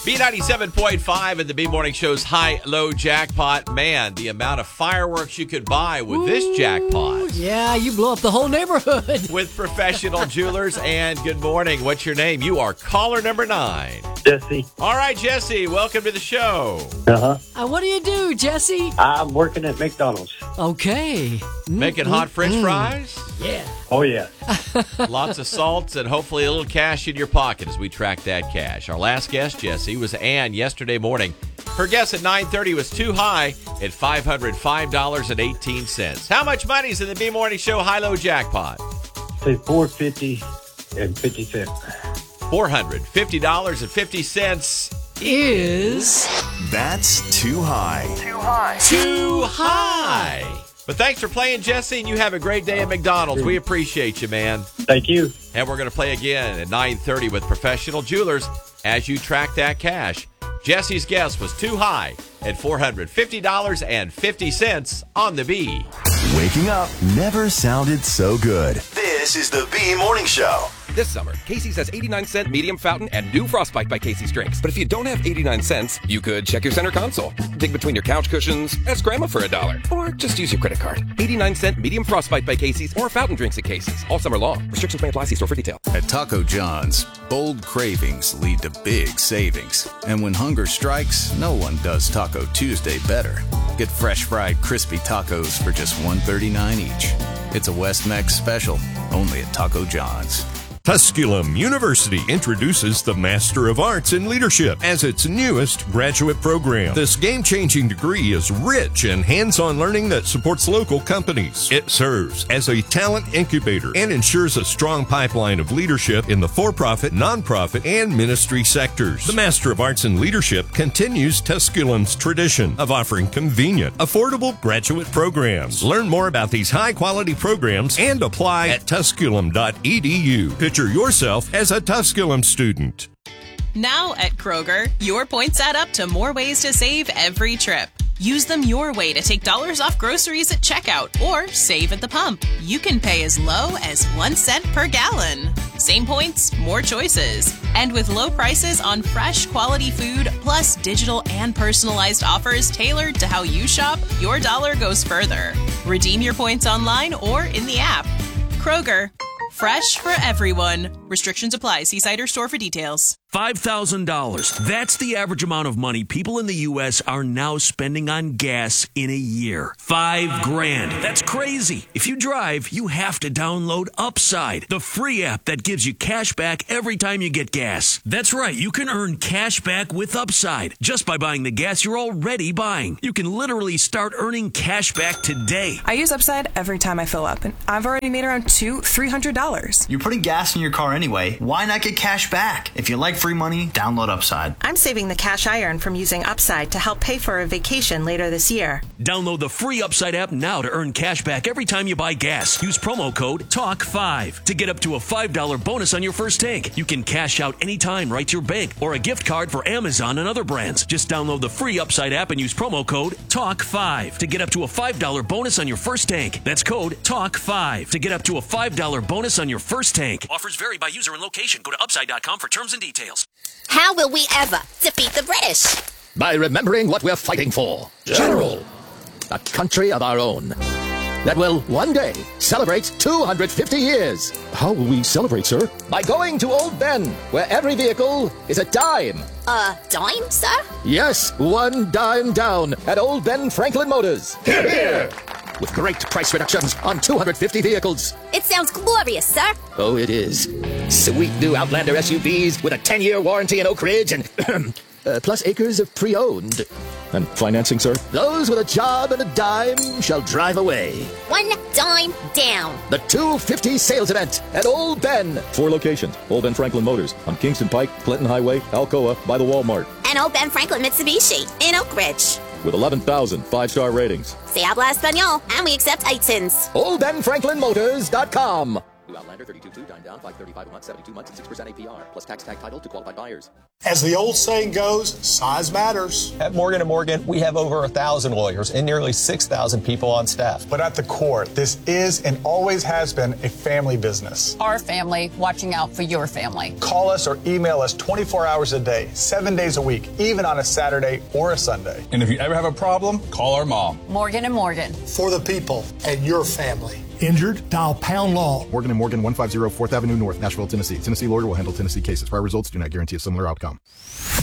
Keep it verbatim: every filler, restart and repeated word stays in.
B ninety-seven point five and the B Morning Show's high-low jackpot. Man, the amount of fireworks you could buy with Ooh, this jackpot. Yeah, you blow up the whole neighborhood. With Professional Jewelers. And good morning. What's your name? You are caller number nine. Jesse. All right, Jesse, welcome to the show. Uh-huh. Uh, what do you do, Jesse? I'm working at McDonald's. Okay. Making mm, hot mm, French mm. fries? Yeah. Oh, yeah. Lots of salts and hopefully a little cash in your pocket as we track that cash. Our last guest, Jesse, was Ann yesterday morning. Her guess at nine thirty was too high at five hundred five dollars and eighteen cents. How much money is in the B Morning Show high-low jackpot? Say four hundred fifty dollars and fifty cents. four hundred fifty dollars and fifty cents is... That's too high. Too high. Too high. But thanks for playing, Jesse, and you have a great day at McDonald's. We appreciate you, man. Thank you. And we're going to play again at nine thirty with Professional Jewelers as you track that cash. Jesse's guess was too high at four hundred fifty dollars and fifty cents on the B. Waking up never sounded so good. This is the B Morning Show. This summer, Casey's has eighty-nine cent medium fountain and new Frostbite by Casey's drinks. But if you don't have eighty-nine cents, you could check your center console, dig between your couch cushions, ask Grandma for a dollar, or just use your credit card. eighty-nine cent medium Frostbite by Casey's or fountain drinks at Casey's all summer long. Restrictions may apply. See store for detail. At Taco John's, bold cravings lead to big savings. And when hunger strikes, no one does Taco Tuesday better. Get fresh fried crispy tacos for just one thirty-nine each. It's a West Mex special, only at Taco John's. Tusculum University introduces the Master of Arts in Leadership as its newest graduate program. This game-changing degree is rich in hands-on learning that supports local companies. It serves as a talent incubator and ensures a strong pipeline of leadership in the for-profit, nonprofit, and ministry sectors. The Master of Arts in Leadership continues Tusculum's tradition of offering convenient, affordable graduate programs. Learn more about these high-quality programs and apply at tusculum dot e d u. Picture yourself as a Tusculum student. Now at Kroger, your points add up to more ways to save every trip. Use them your way to take dollars off groceries at checkout or save at the pump. You can pay as low as one cent per gallon. Same points, more choices. And with low prices on fresh, quality food, plus digital and personalized offers tailored to how you shop, your dollar goes further. Redeem your points online or in the app. Kroger. Fresh for everyone. Restrictions apply. See site or store for details. five thousand dollars. That's the average amount of money people in the U S are now spending on gas in a year. Five grand. That's crazy. If you drive, you have to download Upside, the free app that gives you cash back every time you get gas. That's right. You can earn cash back with Upside just by buying the gas you're already buying. You can literally start earning cash back today. I use Upside every time I fill up, and I've already made around two, three hundred dollars. You're putting gas in your car anyway. Why not get cash back? If you like free money, download Upside. I'm saving the cash I earn from using Upside to help pay for a vacation later this year. Download the free Upside app now to earn cash back every time you buy gas. Use promo code talk five to get up to a five dollars bonus on your first tank. You can cash out anytime right to your bank or a gift card for Amazon and other brands. Just download the free Upside app and use promo code talk five to get up to a five dollars bonus on your first tank. That's code talk five to get up to a five dollars bonus on your first tank. Offers vary by user and location. Go to upside dot com for terms and details. How will we ever defeat the British? By remembering what we're fighting for. General. A country of our own. That will one day celebrate two hundred fifty years. How will we celebrate, sir? By going to Old Ben, where every vehicle is a dime. A dime, sir? Yes, one dime down at Old Ben Franklin Motors. Hear, hear. With great price reductions on two hundred fifty vehicles. It sounds glorious, sir. Oh, it is. Sweet new Outlander S U Vs with a ten-year warranty in Oak Ridge and uh, plus acres of pre-owned. And financing, sir? Those with a job and a dime shall drive away. One dime down. The two fifty sales event at Old Ben. Four locations. Old Ben Franklin Motors on Kingston Pike, Clinton Highway, Alcoa, by the Walmart. And Old Ben Franklin Mitsubishi in Oak Ridge. With eleven thousand five-star ratings. Se habla español, and we accept iTunes. Old Ben Franklin Motors dot com. New Outlander, thirty-two two, dine down, five thirty-five a month, seventy-two months, and six percent A P R, plus tax tag title to qualified buyers. As the old saying goes, size matters. At Morgan and Morgan, we have over one thousand lawyers and nearly six thousand people on staff. But at the core, this is and always has been a family business. Our family watching out for your family. Call us or email us twenty-four hours a day, seven days a week, even on a Saturday or a Sunday. And if you ever have a problem, call our mom. Morgan and Morgan. For the people and your family. Injured? Dial pound law. Morgan and Morgan, one fifty fourth Avenue North, Nashville, Tennessee. Tennessee lawyer will handle Tennessee cases. Prior results do not guarantee a similar outcome.